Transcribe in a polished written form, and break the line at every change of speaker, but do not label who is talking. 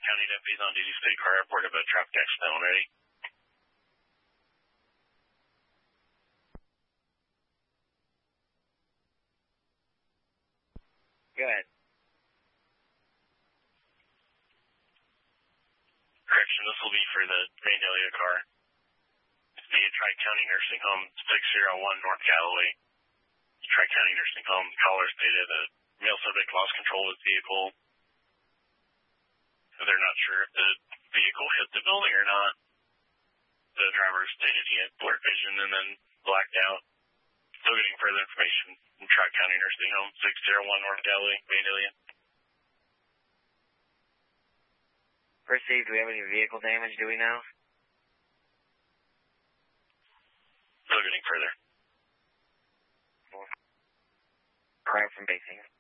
Tri-County deputies on duty state car report about traffic accident already.
Go ahead.
Correction, this will be for the Vandalia car. It's the Tri-County Nursing Home, 601 North Galloway. Tri-County Nursing Home caller stated that male subject lost control of the vehicle. They're not sure if the vehicle hit the building or not. The driver stated he had blurred vision and then blacked out. Still getting further information from Tri-County Nursing Home, 601 North Galloway, Vandalia.
First aid, do we have any vehicle damage, do we know?
Still getting further.
Crime from basing.